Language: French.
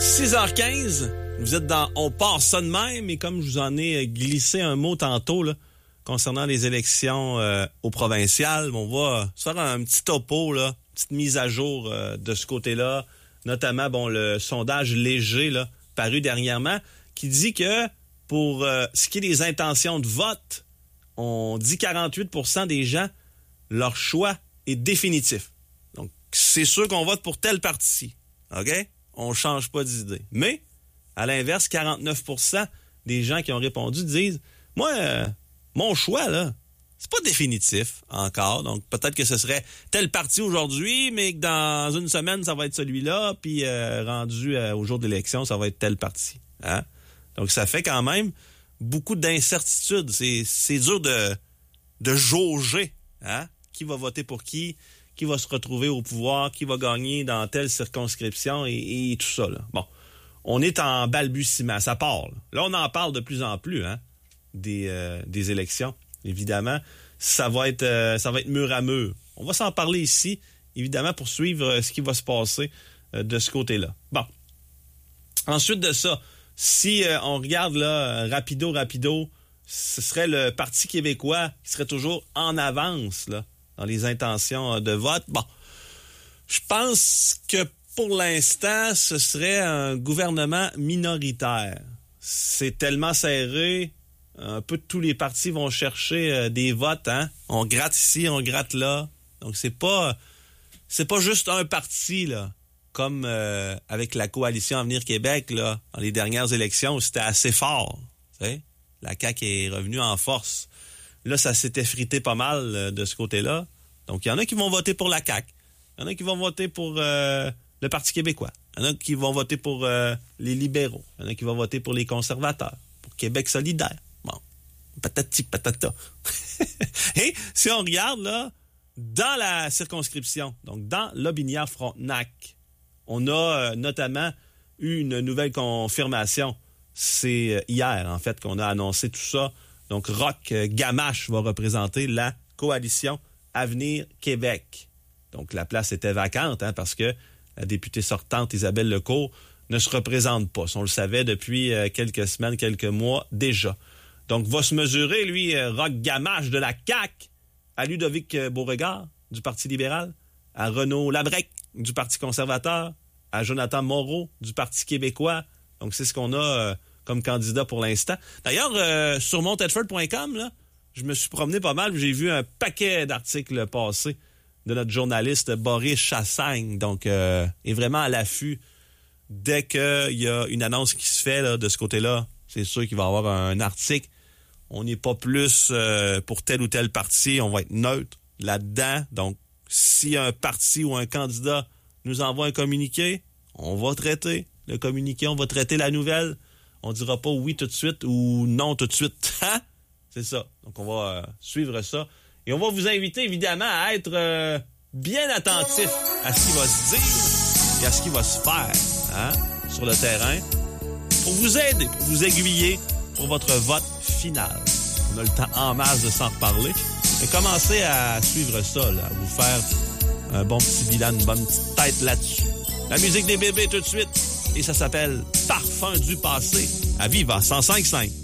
6h15, vous êtes dans On part ça de même, et comme je vous en ai glissé un mot tantôt là, concernant les élections au provincial, on va se faire un petit topo, là, petite mise à jour de ce côté-là, notamment le sondage léger là, paru dernièrement, qui dit que pour ce qui est des intentions de vote, on dit 48% des gens, leur choix est définitif. Donc, c'est sûr qu'on vote pour tel parti, OK? On change pas d'idée. Mais, à l'inverse, 49% des gens qui ont répondu disent « Moi, mon choix, là, c'est pas définitif encore. Donc, peut-être que ce serait tel parti aujourd'hui, mais que dans une semaine, ça va être celui-là, puis rendu au jour de l'élection, ça va être tel parti. Hein? » Donc, ça fait quand même beaucoup d'incertitudes. C'est dur de jauger, hein? Qui va voter pour qui va se retrouver au pouvoir, qui va gagner dans telle circonscription et tout ça. Là. Bon, on est en balbutiement, ça part. Là, on en parle de plus en plus, hein, des élections. Évidemment, ça va être mur à mur. On va s'en parler ici, évidemment, pour suivre ce qui va se passer de ce côté-là. Bon. Ensuite de ça, si on regarde là, rapido, ce serait le Parti québécois qui serait toujours en avance là, dans les intentions de vote. Bon, je pense que pour l'instant, ce serait un gouvernement minoritaire. C'est tellement serré, un peu tous les partis vont chercher des votes. Hein? On gratte ici, on gratte là. Donc, c'est pas juste un parti, là. Comme avec la coalition Avenir Québec, là, dans les dernières élections, c'était assez fort. Tu sais? La CAQ est revenue en force. Là, ça s'est effrité pas mal de ce côté-là. Donc, il y en a qui vont voter pour la CAQ. Il y en a qui vont voter pour le Parti québécois. Il y en a qui vont voter pour les libéraux. Il y en a qui vont voter pour les conservateurs, pour Québec solidaire. Bon, patati patata. Et si on regarde, là, dans la circonscription, donc dans Lobinière-Frontenac, on a notamment eu une nouvelle confirmation. C'est hier, en fait, qu'on a annoncé tout ça. Donc, Roch Gamache va représenter la coalition Avenir Québec. Donc, la place était vacante, hein, parce que la députée sortante, Isabelle Lecourt, ne se représente pas. On le savait depuis quelques semaines, quelques mois déjà. Donc, va se mesurer, lui, Roch Gamache de la CAQ, à Ludovic Beauregard, du Parti libéral, à Renaud Labrec, du Parti conservateur, à Jonathan Moreau, du Parti québécois. Donc, c'est ce qu'on a comme candidat pour l'instant. D'ailleurs, sur montedford.com, là, je me suis promené pas mal. J'ai vu un paquet d'articles passer de notre journaliste Boris Chassagne. Donc, est vraiment à l'affût. Dès qu'il y a une annonce qui se fait là, de ce côté-là, c'est sûr qu'il va y avoir un article. On n'est pas plus pour tel ou tel parti. On va être neutre là-dedans. Donc, si un parti ou un candidat nous envoie un communiqué, on va traiter le communiqué, on va traiter la nouvelle. On dira pas oui tout de suite ou non tout de suite. C'est ça. Donc, on va suivre ça. Et on va vous inviter, évidemment, à être bien attentif à ce qui va se dire et à ce qui va se faire sur le terrain pour vous aider, pour vous aiguiller pour votre vote final. On a le temps en masse de s'en reparler. Mais commencez à suivre ça, là, à vous faire un bon petit bilan, une bonne petite tête là-dessus. La musique des bébés tout de suite. Et ça s'appelle Parfum du passé à Viva 105.5.